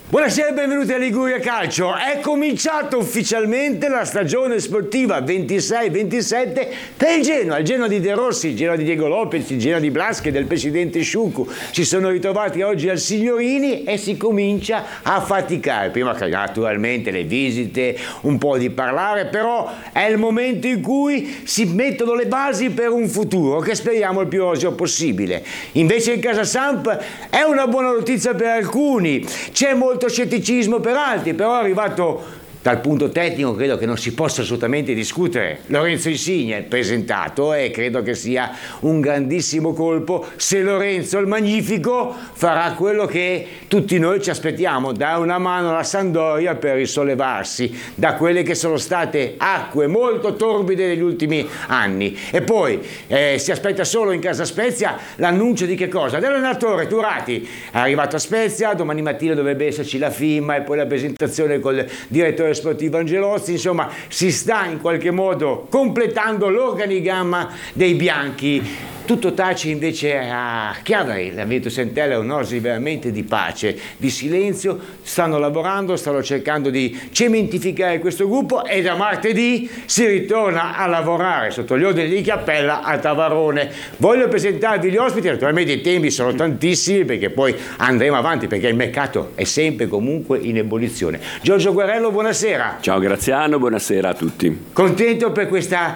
Buonasera e benvenuti a Liguria Calcio. È cominciata ufficialmente la stagione sportiva 26-27 per il Genoa di De Rossi, il Genoa di Diego Lopez, il Genoa di Blaschi e del presidente Sciuccu. Si sono ritrovati oggi al Signorini e si comincia a faticare. Prima che naturalmente le visite, un po' di parlare, però è il momento in cui si mettono le basi per un futuro che speriamo il più roseo possibile. Invece in casa Samp è una buona notizia per alcuni, c'è molto scetticismo per altri, però è arrivato dal punto tecnico, credo che non si possa assolutamente discutere. Lorenzo Insigne presentato e credo che sia un grandissimo colpo se Lorenzo il Magnifico farà quello che tutti noi ci aspettiamo, dare una mano alla Sampdoria per risollevarsi da quelle che sono state acque molto torbide negli ultimi anni. E poi si aspetta solo in casa Spezia l'annuncio di che cosa? Dell'allenatore Turati, è arrivato a Spezia, domani mattina dovrebbe esserci la firma e poi la presentazione col direttore sportivo Angelozzi. Insomma, si sta in qualche modo completando l'organigramma dei bianchi. Tutto tace invece a Chiavari, la Virtus Entella è un'oasi veramente di pace, di silenzio, stanno lavorando, stanno cercando di cementificare questo gruppo e da martedì si ritorna a lavorare sotto gli ordini di Chiappella a Tavarone. Voglio presentarvi gli ospiti, naturalmente i tempi sono tantissimi perché poi andremo avanti perché il mercato è sempre comunque in ebollizione. Giorgio Guerrello, buonasera. Ciao Graziano, buonasera a tutti. Contento per questa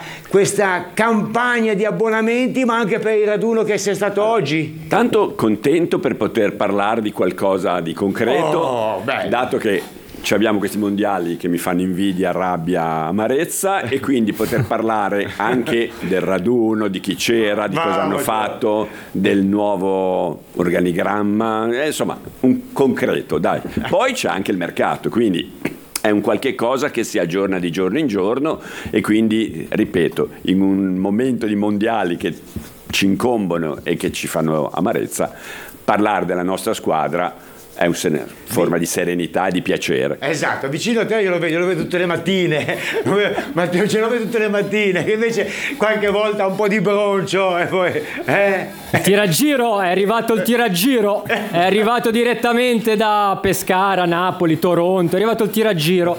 campagna di abbonamenti, ma anche per il raduno che sia stato oggi? Tanto contento per poter parlare di qualcosa di concreto, dato che abbiamo questi mondiali che mi fanno invidia, rabbia, amarezza, e quindi poter parlare anche del raduno, di chi c'era, di cosa hanno fatto, del nuovo organigramma, insomma un concreto, dai. Poi c'è anche il mercato, quindi è un qualche cosa che si aggiorna di giorno in giorno e quindi, ripeto, in un momento di mondiali che ci incombono e che ci fanno amarezza, parlare della nostra squadra è una forma di serenità e di piacere. Esatto, vicino a te io lo vedo tutte le mattine, Matteo ce lo vedo tutte le mattine, che invece qualche volta un po' di broncio e poi... Il tiraggiro, è arrivato il tiraggiro, è arrivato direttamente da Pescara, Napoli, Toronto, è arrivato il tiraggiro,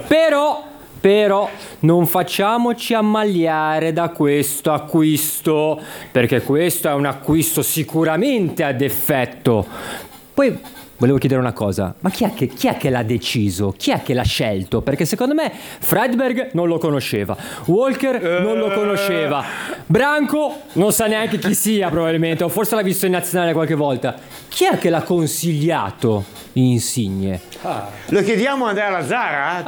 però non facciamoci ammaliare da questo acquisto, perché questo è un acquisto sicuramente ad effetto. Poi volevo chiedere una cosa, ma chi è che l'ha deciso? Chi è che l'ha scelto? Perché secondo me Fredberg non lo conosceva, Walker non lo conosceva, Branco non sa neanche chi sia probabilmente, o forse l'ha visto in nazionale qualche volta. Chi è che l'ha consigliato Insigne? Lo chiediamo a Andrea Lazzara?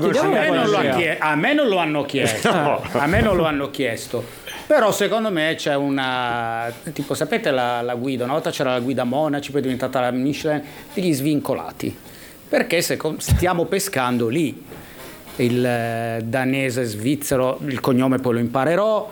A me non lo hanno chiesto. A me non lo hanno chiesto. Però secondo me c'è una, tipo, sapete la guida, una volta c'era la guida Monaci, poi è diventata la Michelin, degli svincolati, perché stiamo pescando lì. Il danese svizzero, il cognome poi lo imparerò,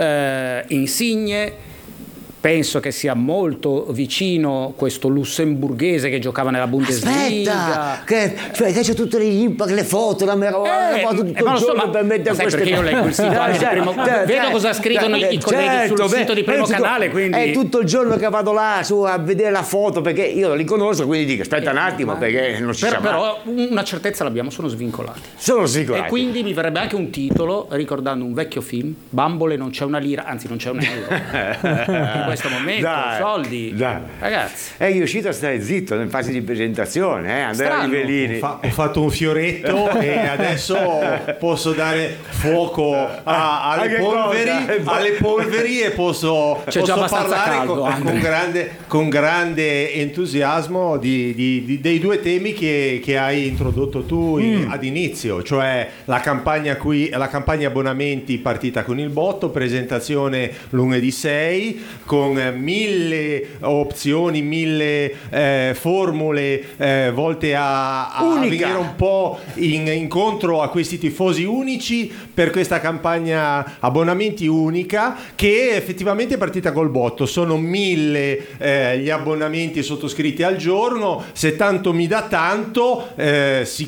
Insigne. Penso che sia molto vicino questo lussemburghese che giocava nella Bundesliga. Aspetta, che c'è tutte le foto, la meraviglia, tutto il giorno per mettere queste perché io leggo il sito vedo cosa scrivono i colleghi sul sito di Primo Canale, quindi è tutto il giorno che vado là a vedere la foto perché io li conosco, quindi dico aspetta un attimo perché non si sa mai. Però una certezza l'abbiamo, sono svincolati. E quindi mi verrebbe anche un titolo ricordando un vecchio film, Bambole non c'è una lira, anzi non c'è un euro. In questo momento, soldi, ragazzi. È riuscito a stare zitto in fase di presentazione, Andrea Rivellini. Ho fatto un fioretto e adesso posso dare fuoco alle polveri e posso parlare con grande entusiasmo dei due temi che hai introdotto tu ad inizio, cioè la campagna abbonamenti partita con il botto, presentazione lunedì 6 con 1000 opzioni, 1000 formule volte a venire un po' incontro a questi tifosi unici per questa campagna abbonamenti unica che effettivamente è partita col botto. Sono 1000 gli abbonamenti sottoscritti al giorno, se tanto mi dà tanto,